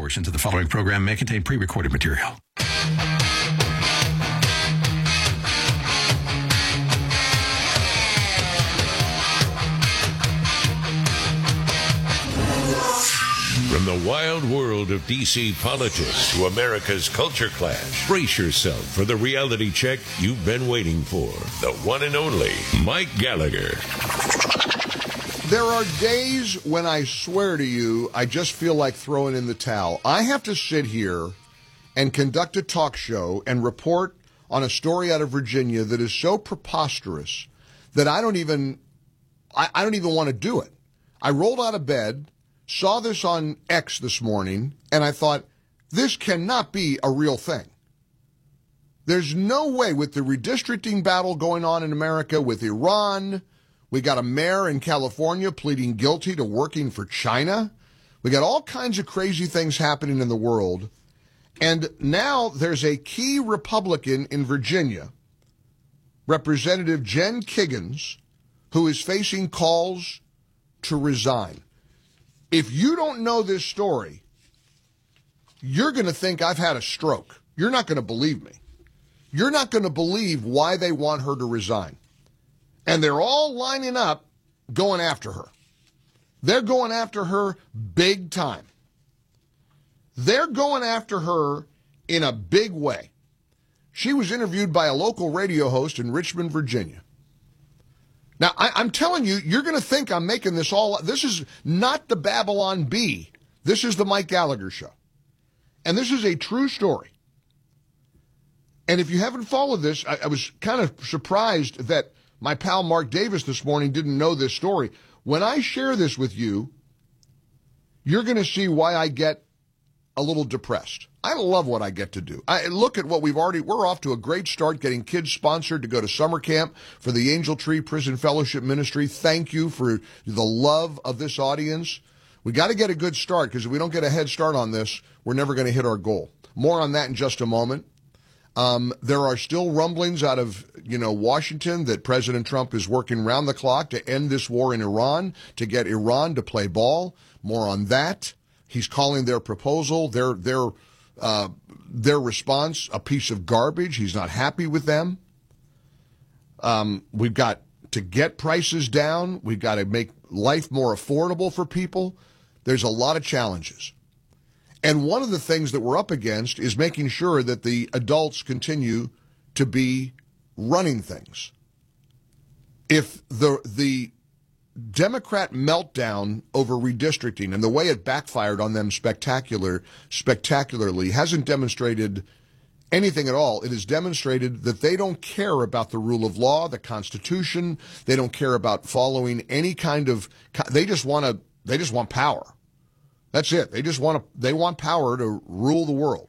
Portions of the following program may contain pre-recorded material. From the wild world of D.C. politics to America's culture clash, brace yourself for the reality check you've been waiting for. The one and only Mike Gallagher. There are days when I swear to you, I just feel like throwing in the towel. I have to sit here and conduct a talk show and report on a story out of Virginia that is so preposterous that I don't even want to do it. I rolled out of bed, saw this on X this morning, and I thought, this cannot be a real thing. There's no way, with the redistricting battle going on in America, with Iran, we got a mayor in California pleading guilty to working for China. We got all kinds of crazy things happening in the world. And now there's a key Republican in Virginia, Representative Jen Kiggans, who is facing calls to resign. If you don't know this story, you're going to think I've had a stroke. You're not going to believe me. You're not going to believe why they want her to resign. And they're all lining up going after her. They're going after her big time. They're going after her in a big way. She was interviewed by a local radio host in Richmond, Virginia. Now, I'm telling you, you're going to think I'm making this all up. This is not the Babylon Bee. This is the Mike Gallagher Show. And this is a true story. And if you haven't followed this, I was kind of surprised that my pal Mark Davis this morning didn't know this story. When I share this with you, you're going to see why I get a little depressed. I love what I get to do. I look at what we're off to a great start getting kids sponsored to go to summer camp for the Angel Tree Prison Fellowship Ministry. Thank you for the love of this audience. We got to get a good start, because if we don't get a head start on this, we're never going to hit our goal. More on that in just a moment. There are still rumblings out of, Washington that President Trump is working round the clock to end this war in Iran, to get Iran to play ball. More on that. He's calling their proposal, their response, a piece of garbage. He's not happy with them. We've got to get prices down. We've got to make life more affordable for people. There's a lot of challenges. And one of the things that we're up against is making sure that the adults continue to be running things. If the Democrat meltdown over redistricting and the way it backfired on them spectacularly hasn't demonstrated anything at all. It has demonstrated that they don't care about the rule of law, the Constitution. They don't care about following any kind of. They just want power. That's it. They want power to rule the world.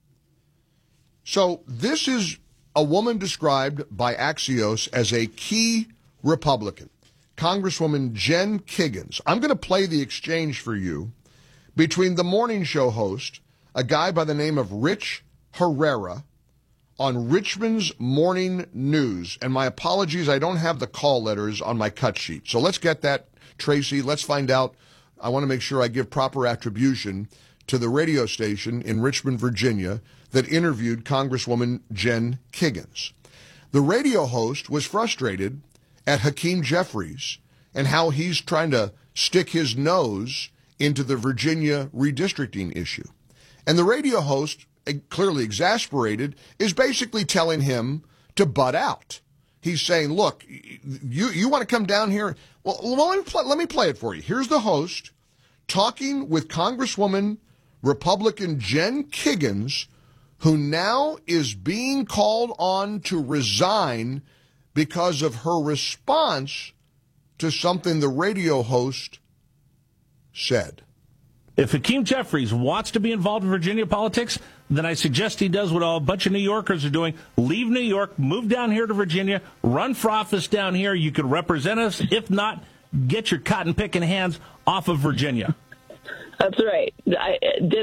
So this is a woman described by Axios as a key Republican, Congresswoman Jen Kiggans. I'm going to play the exchange for you between the morning show host, a guy by the name of Rich Herrera, on Richmond's Morning News. And my apologies, I don't have the call letters on my cut sheet. So let's get that, Tracy. Let's find out. I want to make sure I give proper attribution to the radio station in Richmond, Virginia, that interviewed Congresswoman Jen Kiggans. The radio host was frustrated at Hakeem Jeffries and how he's trying to stick his nose into the Virginia redistricting issue. And the radio host, clearly exasperated, is basically telling him to butt out. He's saying, look, you want to come down here? Well, let me play it for you. Here's the host talking with Congresswoman Republican Jen Kiggans, who now is being called on to resign because of her response to something the radio host said. If Hakeem Jeffries wants to be involved in Virginia politics, then I suggest he does what a bunch of New Yorkers are doing. Leave New York, move down here to Virginia, run for office down here. You could represent us. If not, get your cotton-picking hands off of Virginia. That's right. I did